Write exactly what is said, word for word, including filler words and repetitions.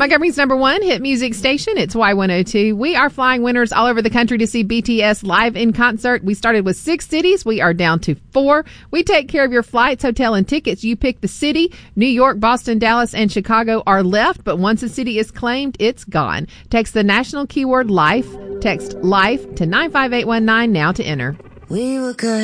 Montgomery's number one hit music station. It's Y one oh two. We are flying winners all over the country to see B T S live in concert. We started with six cities. We are down to four. We take care of your flights, hotel, and tickets. You pick the city. New York, Boston, Dallas, and Chicago are left, but once a city is claimed, it's gone. Text the national keyword LIFE. Text LIFE to nine five eight one nine now to enter. We were good.